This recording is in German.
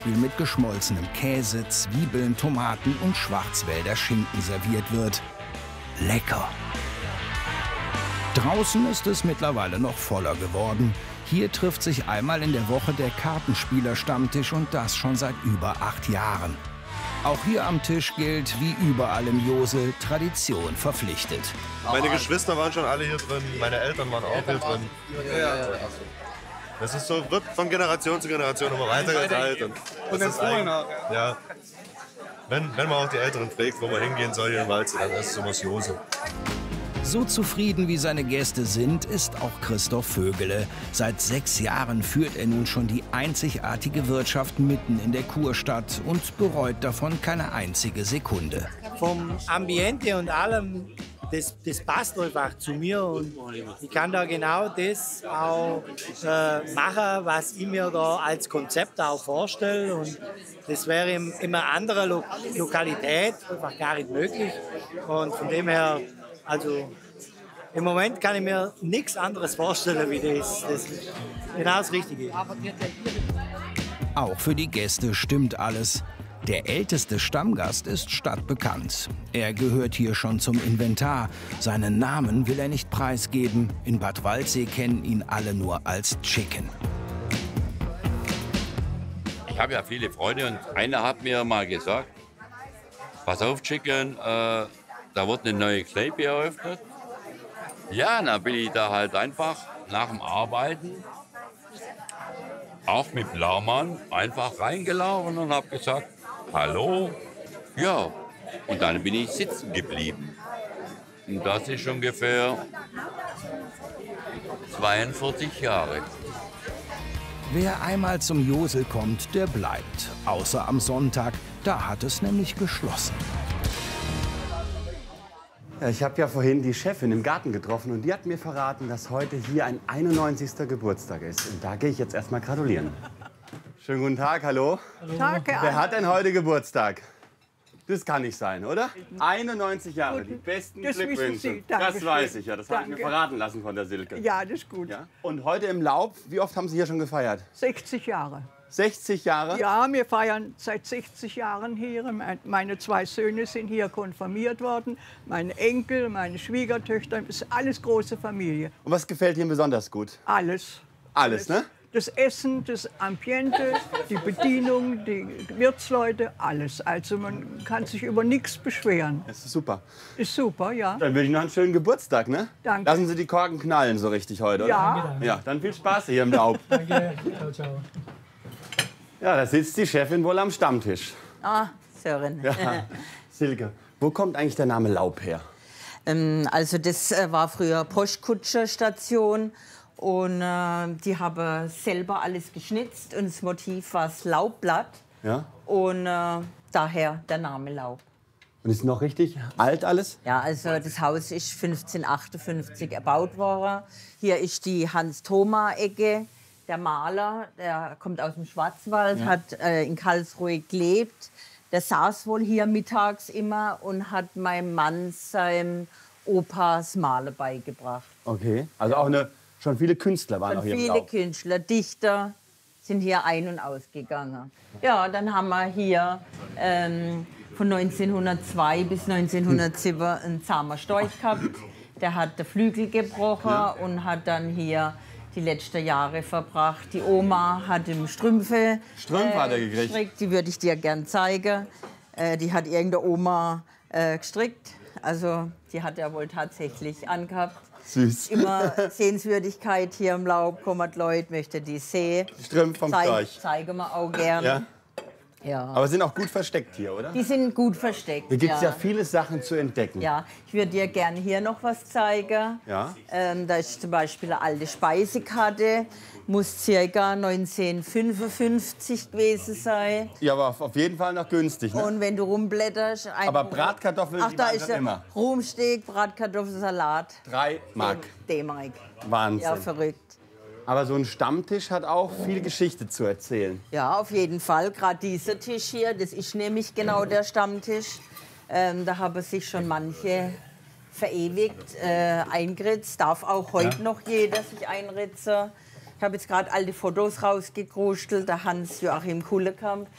mit geschmolzenem Käse, Zwiebeln, Tomaten und Schwarzwälder Schinken serviert wird. Lecker! Draußen ist es mittlerweile noch voller geworden. Hier trifft sich einmal in der Woche der Kartenspieler-Stammtisch und das schon seit über 8 Jahren. Auch hier am Tisch gilt, wie überall im Josel, Tradition verpflichtet. Meine Geschwister waren schon alle hier drin, meine Eltern waren auch hier drin. Das ist so, wird von Generation zu Generation immer weitergeteilt. Und das ist ja, wenn man auch die Älteren fragt, wo man hingehen soll hier in Walze, dann ist es immer das Josel. So zufrieden wie seine Gäste sind, ist auch Christoph Vögele. Seit 6 Jahren führt er nun schon die einzigartige Wirtschaft mitten in der Kurstadt und bereut davon keine einzige Sekunde. Vom Ambiente und allem, das passt einfach zu mir und ich kann da genau das auch machen, was ich mir da als Konzept auch vorstelle. Und das wäre in einer anderen Lokalität einfach gar nicht möglich. Und von dem her, also im Moment kann ich mir nichts anderes vorstellen wie das. Das ist genau das Richtige. Auch für die Gäste stimmt alles. Der älteste Stammgast ist stadtbekannt. Er gehört hier schon zum Inventar. Seinen Namen will er nicht preisgeben. In Bad Waldsee kennen ihn alle nur als Chicken. Ich habe ja viele Freunde und einer hat mir mal gesagt, pass auf Chicken, da wird eine neue Kneipe eröffnet. Ja, dann bin ich da halt einfach nach dem Arbeiten, auch mit Blaumann, einfach reingelaufen und habe gesagt, hallo. Ja, und dann bin ich sitzen geblieben. Und das ist ungefähr 42 Jahre. Wer einmal zum Josel kommt, der bleibt. Außer am Sonntag, da hat es nämlich geschlossen. Ja, ich habe ja vorhin die Chefin im Garten getroffen und die hat mir verraten, dass heute hier ein 91. Geburtstag ist. Und da gehe ich jetzt erst mal gratulieren. Schönen guten Tag, hallo. Tag, Wer hat denn heute Geburtstag? Das kann nicht sein, oder? 91 Jahre, die besten Das wissen Glückwünsche. Sie. Das Dankeschön. weiß ich ja, das habe ich mir Danke. verraten lassen von der Silke. Ja, das ist gut. Ja? Und heute im Laub, wie oft haben Sie hier schon gefeiert? 60 Jahre. 60 Jahre? Ja, wir feiern seit 60 Jahren hier. Meine 2 Söhne sind hier konfirmiert worden. Meine Enkel, meine Schwiegertöchter, das ist alles große Familie. Und was gefällt Ihnen besonders gut? Alles. Alles, ne? Das Essen, das Ambiente, die Bedienung, die Wirtsleute, alles. Also man kann sich über nichts beschweren. Das ist super. Ist super, ja. Dann wünsche ich noch einen schönen Geburtstag, ne? Danke. Lassen Sie die Korken knallen so richtig heute, oder? Ja. Ja, dann viel Spaß hier im Laub. Danke, ciao, ciao. Ja, da sitzt die Chefin wohl am Stammtisch. Ah, Sören. Ja. Silke, wo kommt eigentlich der Name Laub her? Also das war früher Postkutscherstation und die haben selber alles geschnitzt und das Motiv war das Laubblatt Ja. und daher der Name Laub. Und ist noch richtig alt alles? Ja, also das Haus ist 1558 erbaut worden. Hier ist die Hans-Thoma-Ecke. Der Maler, der kommt aus dem Schwarzwald, hat in Karlsruhe gelebt. Der saß wohl hier mittags immer und hat meinem Mann seinem Opas Male beigebracht. Okay. Also auch schon viele Künstler waren auch Und hier im viele Laub. Künstler, Dichter sind hier ein- und ausgegangen. Ja, dann haben wir hier von 1902 bis 1907 einen zahmen Storch gehabt. Der hat den Flügel gebrochen und hat dann hier die letzten Jahre verbracht. Die Oma hat ihm Strümpfe Strümpfe hat er gekriegt. gestrickt. Die würde ich dir gern zeigen. Die hat irgendeine Oma gestrickt. Also die hat er wohl tatsächlich angehabt. Süß. Immer Sehenswürdigkeit hier im Laub. Kommen die Leute, möchte die sehen. Die Strümpfe vom Storch. Zeigen wir auch gern. Ja. Ja. Aber sind auch gut versteckt hier, oder? Die sind gut versteckt. Hier gibt es ja viele Sachen zu entdecken. Ja, ich würde dir gerne hier noch was zeigen. Ja. Da ist zum Beispiel eine alte Speisekarte. Muss ca. 1955 gewesen sein. Ja, aber auf jeden Fall noch günstig, ne? Und wenn du rumblätterst... Aber Bratkartoffeln, Ach, die da waren ist schon immer. Rumsteak, Bratkartoffelsalat. 3 Mark. D-Mark. Wahnsinn. Ja, verrückt. Aber so ein Stammtisch hat auch viel Geschichte zu erzählen. Ja, auf jeden Fall. Gerade dieser Tisch hier, das ist nämlich genau der Stammtisch. Da haben sich schon manche verewigt, eingeritzt. Darf auch heute noch jeder sich einritzen. Ich habe jetzt gerade alte Fotos rausgekrustelt. Der Hans-Joachim Kullekamp,